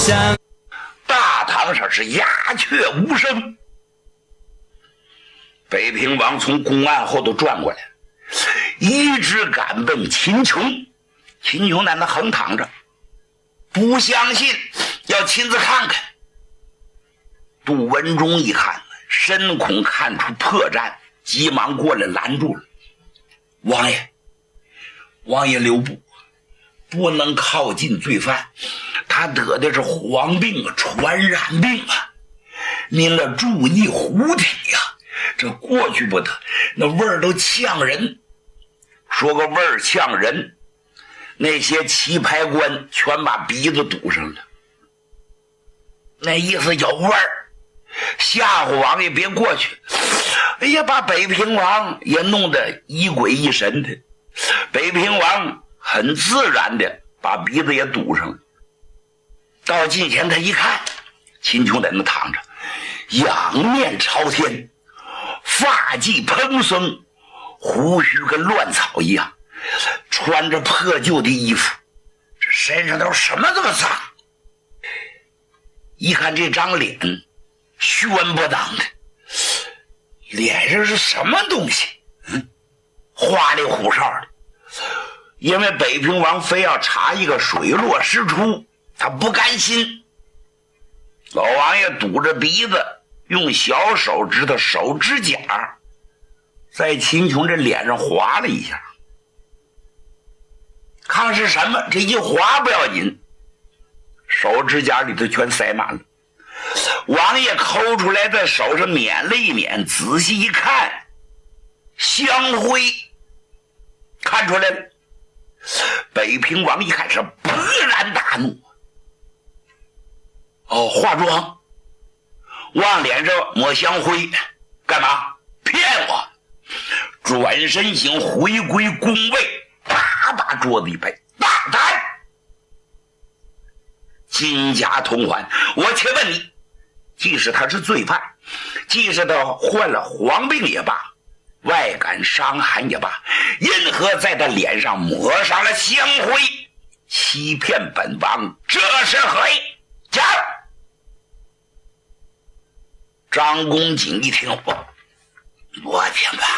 大堂上是鸦雀无声。北平王从公案后头转过来，一直赶奔秦琼。秦琼在那横躺着，不相信，要亲自看看。杜文忠一看，深恐看出破绽，急忙过来拦住了。王爷留步，不能靠近罪犯，他得的是黄病啊，传染病啊，您了注意护体呀，这过去不得，那味儿都呛人。说个味儿呛人，那些棋牌官全把鼻子堵上了，那意思有味儿，吓唬王爷别过去。哎呀，把北平王也弄得疑鬼疑神的。北平王很自然的把鼻子也堵上了。到近前他一看，秦琼在那躺着，仰面朝天，发髻蓬松，胡须跟乱草一样，穿着破旧的衣服，这身上都什么这么脏？一看这张脸，宣不当的，脸上是什么东西？花里胡哨的。因为北平王非要查一个水落石出，他不甘心。老王爷堵着鼻子，用小手指头手指甲在秦琼这脸上划了一下，看是什么，这一划不要紧，手指甲里头全塞满了。王爷抠出来在手上捻了一捻，仔细一看，香灰，看出来了。北平王一看是勃然大怒，化妆往脸上抹香灰，干嘛？骗我！转身型回归宫位，啪把桌子一拍，大胆！金甲同环，我且问你，即使他是罪犯，即使他患了黄病也罢，外感伤寒也罢，因何在他脸上抹上了香灰，欺骗本王，这是何意？讲！张公瑾一听，我天哪！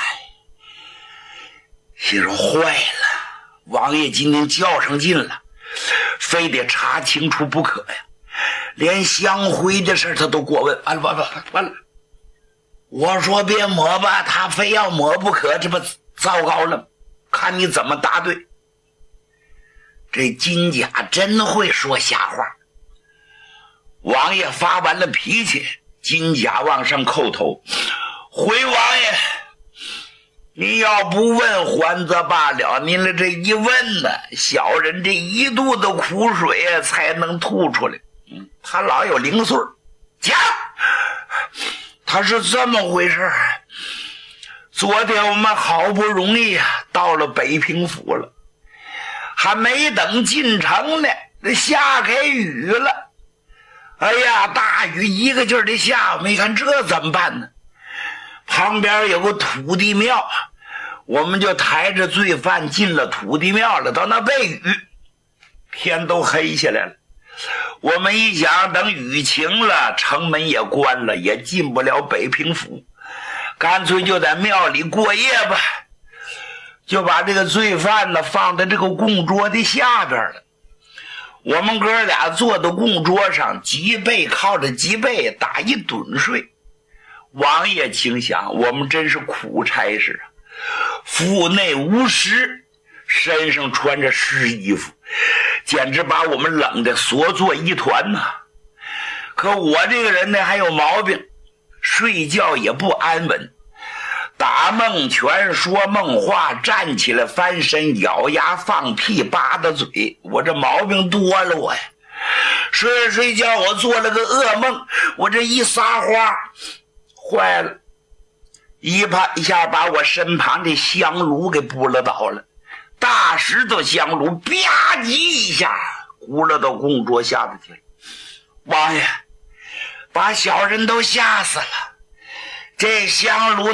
心说坏了，王爷今天较上劲了，非得查清楚不可呀！连香灰的事他都过问，完了！我说别抹吧，他非要抹不可，这不糟糕了？看你怎么答对。这金甲真会说瞎话。王爷发完了脾气，金甲往上叩头，回王爷，您要不问还则罢了，您的这一问呢，小人这一肚子苦水才能吐出来。他老有零碎讲，他是这么回事。昨天我们好不容易到了北平府了，还没等进城呢，下开雨了。哎呀，大雨一个劲儿的下，我们一看这怎么办呢？旁边有个土地庙，我们就抬着罪犯进了土地庙了，到那避雨。天都黑下来了，我们一想等雨晴了，城门也关了，也进不了北平府，干脆就在庙里过夜吧，就把这个罪犯呢放在这个供桌的下边了。我们哥俩坐在供桌上，脊背靠着脊背打一盹睡。王爷心想，我们真是苦差事啊，腹内无食，身上穿着湿衣服，简直把我们冷得缩作一团呐。可我这个人呢还有毛病，睡觉也不安稳，打梦全说梦话，站起来翻身咬牙放屁扒的嘴，我这毛病多了我呀。睡着睡觉我做了个噩梦，我这一撒花坏了，一下把我身旁的香炉给扑了倒了，大石头香炉吧唧一下咕了到供桌下头去了。王爷，把小人都吓死了，这香炉